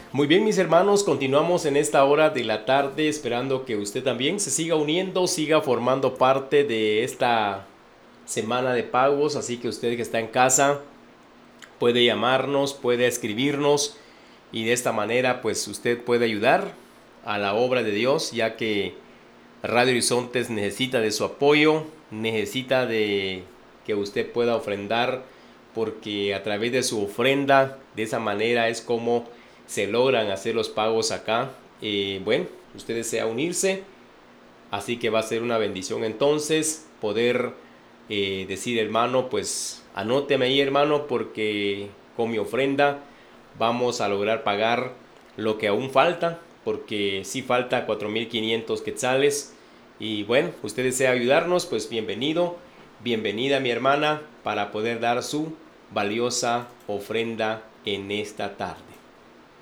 Muy bien, mis hermanos, continuamos en esta hora de la tarde, esperando que usted también se siga uniendo, siga formando parte de esta semana de pagos. Así que usted que está en casa puede llamarnos, puede escribirnos y de esta manera pues usted puede ayudar a la obra de Dios, ya que Radio Horizontes necesita de su apoyo, necesita de que usted pueda ofrendar, porque a través de su ofrenda, de esa manera es como se logran hacer los pagos acá. Bueno, usted desea unirse, así que va a ser una bendición entonces poder decir, hermano, pues anóteme ahí, hermano, porque con mi ofrenda vamos a lograr pagar lo que aún falta, porque sí falta 4.500 quetzales. Y bueno, usted desea ayudarnos, pues bienvenido, bienvenida mi hermana, para poder dar su valiosa ofrenda en esta tarde.